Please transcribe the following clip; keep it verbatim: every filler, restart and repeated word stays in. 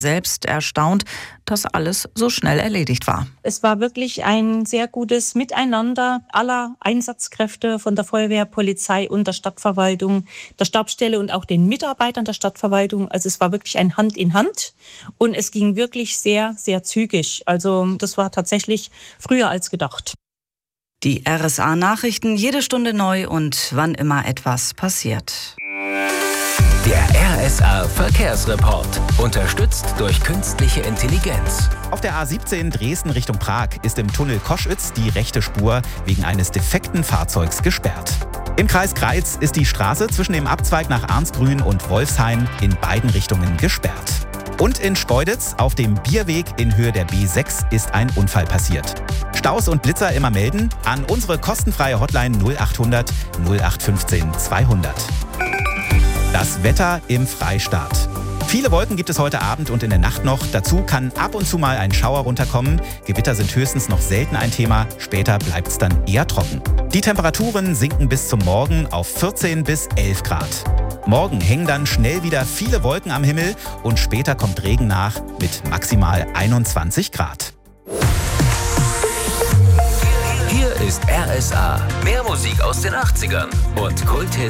Selbst erstaunt, dass alles so schnell erledigt war. Es war wirklich ein sehr gutes Miteinander aller Einsatzkräfte von der Feuerwehr, Polizei und der Stadtverwaltung, der Stabsstelle und auch den Mitarbeitern der Stadtverwaltung. Also es war wirklich ein Hand in Hand und es ging wirklich sehr, sehr zügig. Also das war tatsächlich früher als gedacht. Die R S A-Nachrichten jede Stunde neu und wann immer etwas passiert. Der R S A-Verkehrsreport, unterstützt durch künstliche Intelligenz. Auf der A siebzehn Dresden Richtung Prag ist im Tunnel Koschwitz die rechte Spur wegen eines defekten Fahrzeugs gesperrt. Im Kreis Greiz ist die Straße zwischen dem Abzweig nach Arnsgrün und Wolfshain in beiden Richtungen gesperrt. Und in Schkeuditz auf dem Bierweg in Höhe der B sechs ist ein Unfall passiert. Staus und Blitzer immer melden an unsere kostenfreie Hotline null achthundert null acht fünfzehn zweihundert. Das Wetter im Freistaat. Viele Wolken gibt es heute Abend und in der Nacht noch. Dazu kann ab und zu mal ein Schauer runterkommen. Gewitter sind höchstens noch selten ein Thema. Später bleibt es dann eher trocken. Die Temperaturen sinken bis zum Morgen auf vierzehn bis elf Grad. Morgen hängen dann schnell wieder viele Wolken am Himmel und später kommt Regen nach mit maximal einundzwanzig Grad. Hier ist R S A. Mehr Musik aus den achtzigern und Kulthits